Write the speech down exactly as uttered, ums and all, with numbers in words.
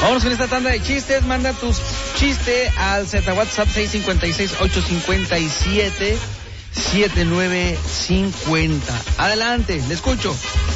Vámonos con esta tanda de chistes. Manda tus chistes al Z WhatsApp seis cinco seis, ocho cinco siete, siete nueve cinco cero. Adelante, le escucho.